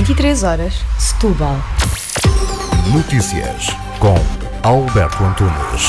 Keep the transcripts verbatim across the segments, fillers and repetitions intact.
vinte e três horas, Setúbal. Notícias com Alberto Antunes.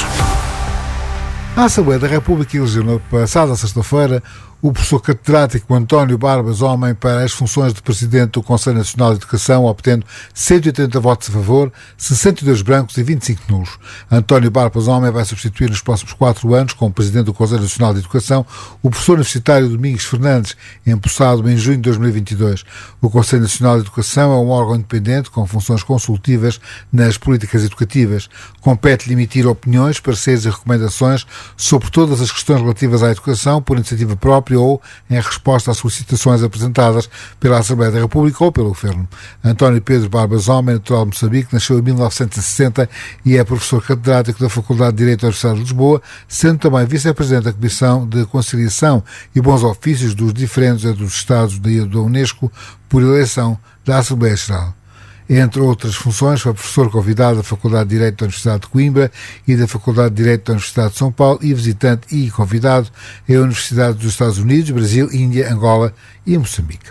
A Assembleia da República elegeu na passada sexta-feira o professor catedrático António Barbas Homem para as funções de Presidente do Conselho Nacional de Educação, obtendo cento e oitenta votos a favor, sessenta e dois brancos e vinte e cinco nulos. António Barbas Homem vai substituir nos próximos quatro anos, como Presidente do Conselho Nacional de Educação, o professor universitário Domingos Fernandes, empossado em junho de dois mil e vinte e dois. O Conselho Nacional de Educação é um órgão independente com funções consultivas nas políticas educativas. Compete-lhe emitir opiniões, pareceres e recomendações sobre todas as questões relativas à educação por iniciativa própria ou em resposta às solicitações apresentadas pela Assembleia da República ou pelo Governo. António Pedro Barbas Homem, natural de Moçambique, nasceu em mil novecentos e sessenta e é professor catedrático da Faculdade de Direito da Universidade de Lisboa, sendo também vice-presidente da Comissão de Conciliação e Bons Ofícios dos Diferentes dos Estados da Unesco por eleição da Assembleia Geral. Entre outras funções, foi professor convidado da Faculdade de Direito da Universidade de Coimbra e da Faculdade de Direito da Universidade de São Paulo e visitante e convidado em universidades dos Estados Unidos, Brasil, Índia, Angola e Moçambique.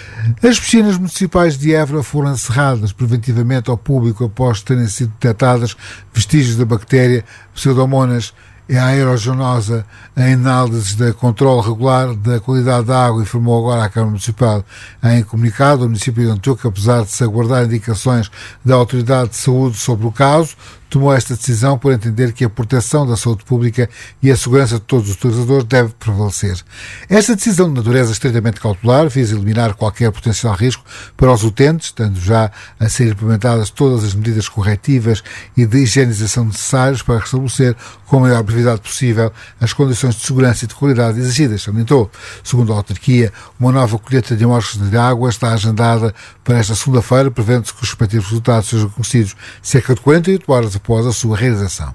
As piscinas municipais de Évora foram encerradas preventivamente ao público após terem sido detectadas vestígios da bactéria Pseudomonas aeruginosa em análises de controle regular da qualidade da água, informou agora a Câmara Municipal. Em comunicado, o município adiantou que, apesar de se aguardar indicações da Autoridade de Saúde sobre o caso, tomou esta decisão por entender que a proteção da saúde pública e a segurança de todos os utilizadores deve prevalecer. Esta decisão de natureza estritamente cautelar visa eliminar qualquer potencial risco para os utentes, estando já a ser implementadas todas as medidas corretivas e de higienização necessárias para restabelecer com a maior brevidade possível as condições de segurança e de qualidade exigidas, salientou. Segundo a autarquia, uma nova colheita de amostras de água está agendada para esta segunda-feira, prevendo-se que os respectivos resultados sejam conhecidos cerca de quarenta e oito horas após a sua realização.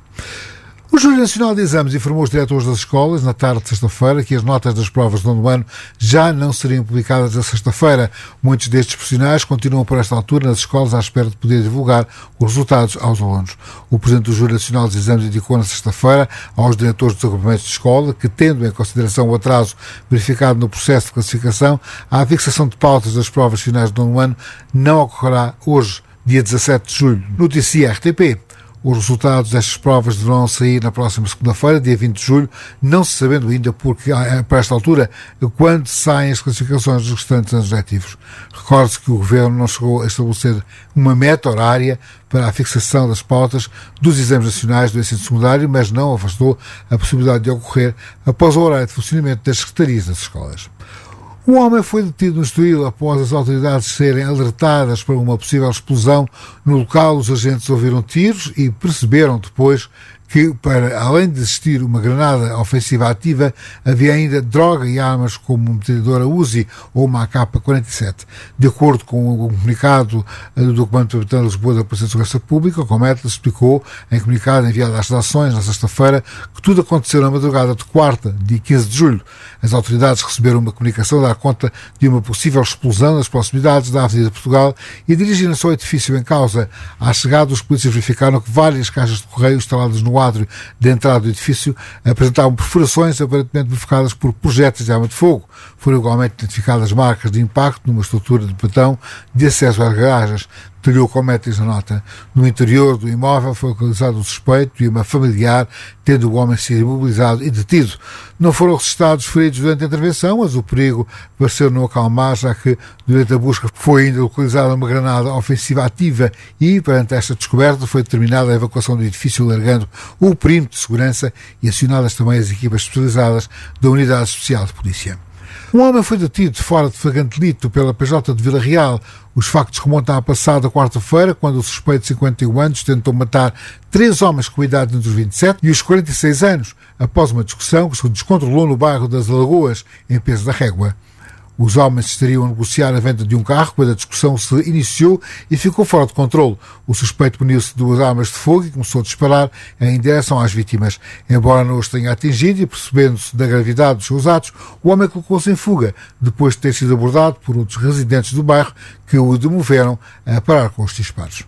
O Júri Nacional de Exames informou os diretores das escolas, na tarde de sexta-feira, que as notas das provas do nono ano já não seriam publicadas na sexta-feira. Muitos destes profissionais continuam por esta altura nas escolas à espera de poder divulgar os resultados aos alunos. O Presidente do Júri Nacional de Exames indicou na sexta-feira aos diretores dos agrupamentos de escola que, tendo em consideração o atraso verificado no processo de classificação, a fixação de pautas das provas finais do nono ano não ocorrerá hoje, dia dezassete de julho. Notícia R T P. Os resultados destas provas deverão sair na próxima segunda-feira, dia vinte de julho, não se sabendo ainda, porque, para esta altura, quando saem as classificações dos restantes anos letivos. Recorde-se que o Governo não chegou a estabelecer uma meta horária para a fixação das pautas dos exames nacionais do ensino secundário, mas não afastou a possibilidade de ocorrer após o horário de funcionamento das secretarias das escolas. Um homem foi detido no Estoril após as autoridades serem alertadas para uma possível explosão no local. Os agentes ouviram tiros e perceberam depois que, para além de existir uma granada ofensiva ativa, havia ainda droga e armas como uma metralhadora Uzi ou uma A K quarenta e sete. De acordo com o comunicado do documento de Lisboa da Polícia de Segurança Pública, o Comet explicou, em comunicado enviado às redações na sexta-feira, que tudo aconteceu na madrugada de quarta, dia quinze de julho. As autoridades receberam uma comunicação a dar conta de uma possível explosão nas proximidades da Avenida de Portugal e dirigiram-se ao edifício em causa. À chegada, os polícias verificaram que várias caixas de correio instaladas no ádrio de entrada do edifício apresentavam perfurações aparentemente provocadas por projéteis de arma de fogo. Foram igualmente identificadas marcas de impacto numa estrutura de betão de acesso às garagens. Detalhou o Cometis na nota. No interior do imóvel foi localizado o suspeito e uma familiar, tendo o homem sido imobilizado e detido. Não foram registrados feridos durante a intervenção, mas o perigo pareceu não acalmar, já que durante a busca foi ainda localizada uma granada ofensiva ativa e, perante esta descoberta, foi determinada a evacuação do edifício, alargando o perímetro de segurança e acionadas também as equipas especializadas da Unidade Especial de Polícia. Um homem foi detido fora de flagrante delito pela P J de Vila Real. Os factos remontam à passada quarta-feira, quando o suspeito de cinquenta e um anos tentou matar três homens com idade entre os vinte e sete e os quarenta e seis anos, após uma discussão que se descontrolou no bairro das Alagoas, em Peso da Régua. Os homens estariam a negociar a venda de um carro quando a discussão se iniciou e ficou fora de controle. O suspeito muniu-se de duas armas de fogo e começou a disparar em direção às vítimas. Embora não os tenha atingido e percebendo-se da gravidade dos seus atos, o homem colocou-se em fuga, depois de ter sido abordado por outros residentes do bairro que o demoveram a parar com os disparos.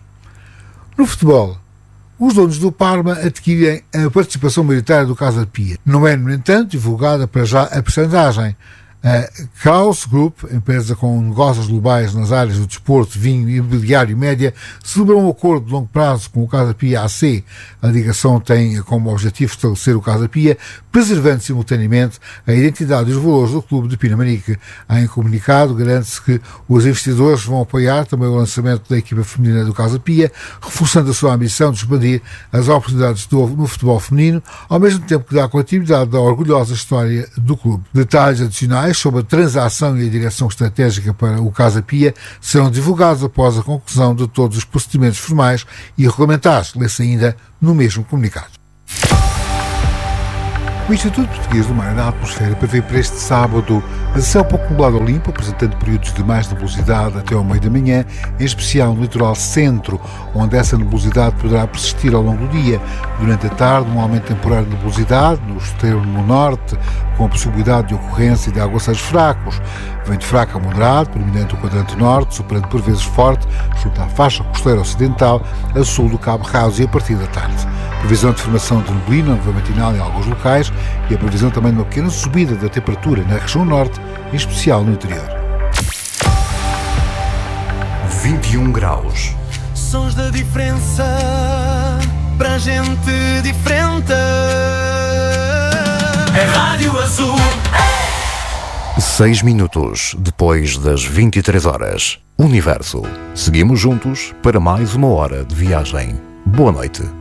No futebol, os donos do Parma adquirem a participação maioritária do Casa Pia. Não é, no entanto, divulgada para já a percentagem. A Kraus Group, empresa com negócios globais nas áreas do desporto, vinho, imobiliário e média, celebrou um acordo de longo prazo com o Casa Pia A C. A ligação tem como objetivo estabelecer o Casa Pia, preservando simultaneamente a identidade e os valores do clube de Pinamanique. Em comunicado, garante-se que os investidores vão apoiar também o lançamento da equipa feminina do Casa Pia, reforçando a sua ambição de expandir as oportunidades do, no futebol feminino, ao mesmo tempo que dá continuidade à orgulhosa história do clube. Detalhes adicionais sobre a transação e a direção estratégica para o Casa Pia serão divulgados após a conclusão de todos os procedimentos formais e regulamentares, lê-se ainda no mesmo comunicado. O Instituto Português do Mar e da Atmosfera prevê para este sábado céu pouco nublado ou limpo, apresentando períodos de mais nebulosidade até ao meio da manhã, em especial no litoral centro, onde essa nebulosidade poderá persistir ao longo do dia. Durante a tarde, um aumento temporário de nebulosidade no extremo norte, com a possibilidade de ocorrência de aguaceiros fracos. Vento fraco a moderado, predominante o quadrante norte, superando por vezes forte, junto à faixa costeira ocidental, a sul do Cabo Raso e a partir da tarde. Previsão de formação de neblina, nuvem matinal em alguns locais e a previsão também de uma pequena subida da temperatura na região norte, em especial no interior. vinte e um graus. Sons da diferença para gente diferente. É Rádio Azul. Seis minutos depois das vinte e três horas. Universo. Seguimos juntos para mais uma hora de viagem. Boa noite.